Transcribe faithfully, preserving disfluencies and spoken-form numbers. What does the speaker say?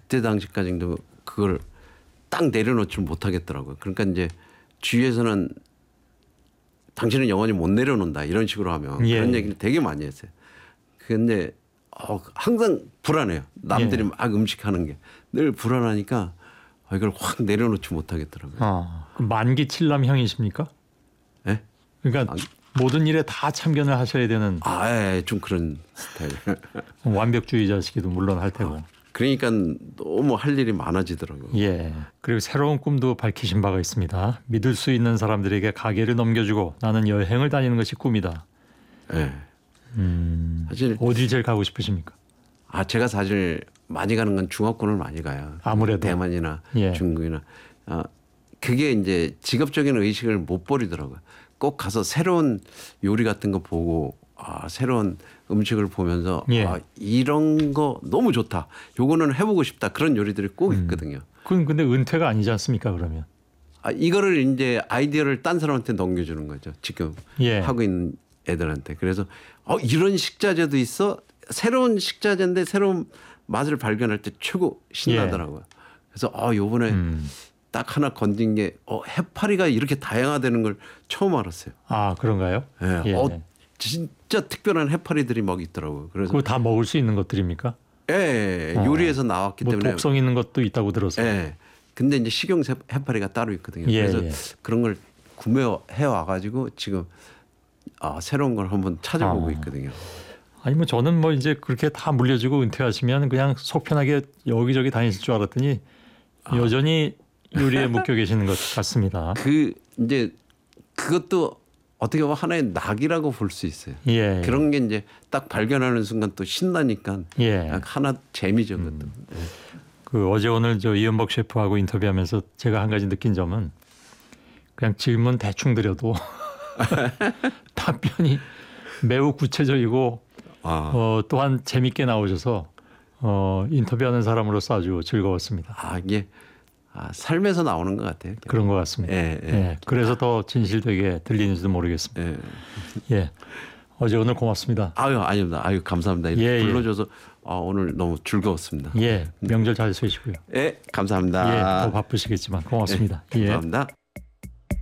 그때 당시까지도 그걸 딱 내려놓지 못하겠더라고요. 그러니까 이제 주위에서는 당신은 영원히 못 내려놓는다 이런 식으로 하면 예. 그런 얘기를 되게 많이 했어요. 근데 어, 항상 불안해요. 남들이 예. 막 음식하는 게 늘 불안하니까 어, 이걸 확 내려놓지 못하겠더라고요. 아, 만기 칠남형이십니까? 예? 그러니까 아니, 모든 일에 다 참견을 하셔야 되는 아, 예, 좀 그런 스타일. 완벽주의자시기도 물론 할 테고. 아, 그러니까 너무 할 일이 많아지더라고요. 예. 그리고 새로운 꿈도 밝히신 바가 있습니다. 믿을 수 있는 사람들에게 가게를 넘겨주고 나는 여행을 다니는 것이 꿈이다. 예. 음, 사실 어디 제일 가고 싶으십니까? 아 제가 사실 많이 가는 건 중화권을 많이 가요. 아무래도. 대만이나 예. 중국이나 아 그게 이제 직업적인 의식을 못 버리더라고요. 꼭 가서 새로운 요리 같은 거 보고 아 새로운 음식을 보면서 예. 아 이런 거 너무 좋다. 요거는 해보고 싶다. 그런 요리들이 꼭 있거든요. 그건 근데 은퇴가 아니지 않습니까? 그러면. 아 이거를 이제 아이디어를 딴 사람한테 넘겨주는 거죠. 지금 예. 하고 있는 애들한테. 그래서 어 이런 식자재도 있어. 새로운 식자재인데 새로운 맛을 발견할 때 최고 신나더라고요. 예. 그래서 어 요번에 음. 딱 하나 건진 게 어, 해파리가 이렇게 다양화되는 걸 처음 알았어요. 아 그런가요? 예. 예. 어, 진짜 특별한 해파리들이 막 있더라고요. 그래서 그거 다 먹을 수 있는 것들입니까? 예, 어. 요리에서 나왔기 뭐 때문에 독성 있는 것도 있다고 들었어요. 예. 근데 이제 식용 해파리가 따로 있거든요. 예, 그래서 예. 그런 걸 구매해 와가지고 지금 아, 새로운 걸 한번 찾아보고 아. 있거든요. 아니 뭐 저는 뭐 이제 그렇게 다 물려주고 은퇴하시면 그냥 속 편하게 여기저기 다니실 줄 알았더니 아. 여전히 요리에 묶여 계시는 것 같습니다. 그 이제 그것도 어떻게 보면 하나의 낙이라고 볼 수 있어요. 예. 그런 게 이제 딱 발견하는 순간 또 신나니까 예. 하나 재미죠. 그것도. 음. 그 어제 오늘 저 이연복 셰프하고 인터뷰하면서 제가 한 가지 느낀 점은 그냥 질문 대충 드려도 답변이 매우 구체적이고 아. 어, 또한 재밌게 나오셔서 어, 인터뷰하는 사람으로서 아주 즐거웠습니다. 아 이게 아, 삶에서 나오는 것 같아요. 그런 것 같습니다. 예, 예. 예, 그래서 더 진실되게 들리는지도 모르겠습니다. 예. 예, 어제 오늘 고맙습니다. 아유 아닙니다. 아유 감사합니다. 이렇게 예, 불러줘서 아, 오늘 너무 즐거웠습니다. 예, 명절 잘 쓰시고요. 예, 감사합니다. 예, 더 바쁘시겠지만 고맙습니다. 예, 감사합니다. 예.